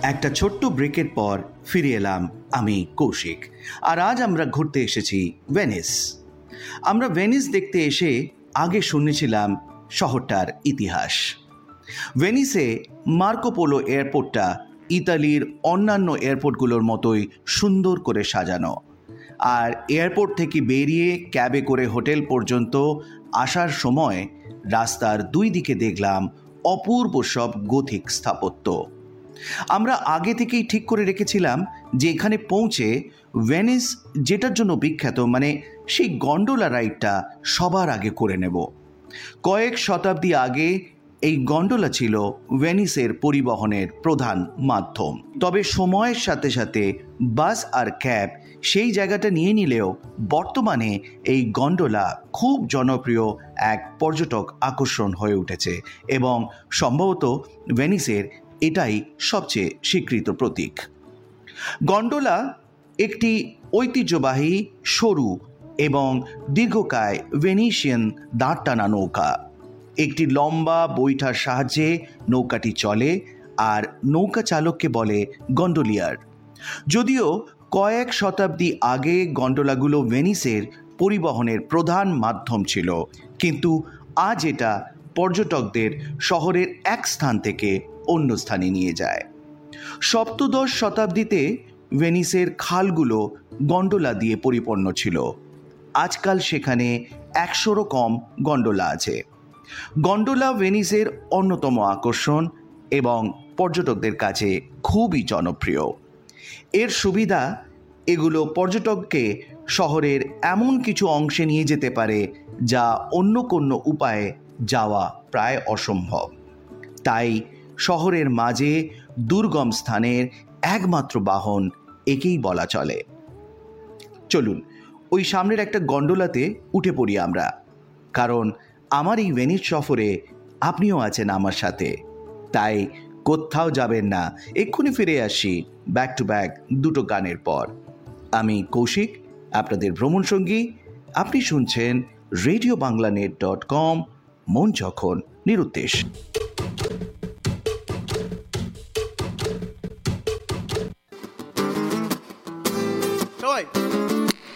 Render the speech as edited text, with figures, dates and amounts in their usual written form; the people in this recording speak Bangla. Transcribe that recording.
একটা ছোট্ট ব্রেকের পর ফিরে এলাম আমি কৌশিক। আর আজ আমরা ঘুরতে এসেছি ভেনিস। আমরা ভেনিস দেখতে এসে আগে শুনেছিলাম শহরটার ইতিহাস। ভেনিসে মার্কো পোলো এয়ারপোর্টটা ইতালির অন্যান্য এয়ারপোর্টগুলোর মতোই সুন্দর করে সাজানো। আর এয়ারপোর্ট থেকে বেরিয়ে ক্যাবে করে হোটেল পর্যন্ত আসার সময় রাস্তার দুই দিকে দেখলাম অপূর্ব সব গথিক স্থাপত্য। আমরা আগে থেকেই ঠিক করে রেখেছিলাম যে এখানে পৌঁছে ভেনিস যেটার জন্য বিখ্যাত, মানে সেই গন্ডোলা রাইডটা সবার আগে করে নেব। কয়েক শতাব্দী আগে এই গন্ডোলা ছিল ভেনিসের পরিবহনের প্রধান মাধ্যম। তবে সময়ের সাথে সাথে বাস আর ক্যাব সেই জায়গাটা নিয়ে নিলেও বর্তমানে এই গন্ডোলা খুব জনপ্রিয় এক পর্যটক আকর্ষণ হয়ে উঠেছে এবং সম্ভবত ভেনিসের এটাই সবচেয়ে স্বীকৃত প্রতীক। গন্ডোলা একটি ঐতিহ্যবাহী সরু এবং দীর্ঘকায় ভেনিসিয়ান দাঁড় টানা নৌকা। একটি লম্বা বৈঠার সাহায্যে নৌকাটি চলে আর নৌকা চালককে বলে গন্ডোলিয়ার। যদিও কয়েক শতাব্দী আগে গন্ডোলাগুলো ভেনিসের পরিবহনের প্রধান মাধ্যম ছিল, কিন্তু আজ এটা পর্যটকদের শহরের এক স্থান থেকে অন্য স্থানে নিয়ে যায়। সপ্তদশ শতাব্দীতে ভেনিসের খালগুলো গন্ডোলা দিয়ে পরিপূর্ণ ছিল। আজকাল সেখানে 100-রও কম গন্ডোলা আছে। গন্ডোলা ভেনিসের অন্যতম আকর্ষণ এবং পর্যটকদের কাছে খুবই জনপ্রিয়। এর সুবিধা, এগুলো পর্যটককে শহরের এমন কিছু অংশে নিয়ে যেতে পারে যা অন্য কোনো উপায়ে যাওয়া প্রায় অসম্ভব। তাই শহরের মাঝে দুর্গম স্থানের একমাত্র বাহন একেই বলা চলে। চলুন ওই সামনের একটা গন্ডোলাতে উঠে পড়ি আমরা, কারণ আমার এই ভেনিস সফরে আপনিও আছেন আমার সাথে। তাই কোথাও যাবেন না, এক্ষুনি ফিরে আসি ব্যাক টু ব্যাক দুটো গানের পর। আমি কৌশিক, আপনাদের ভ্রমণ সঙ্গী। আপনি শুনছেন রেডিওবাংলানেট.com, মন যখন নিরুদ্দেশ।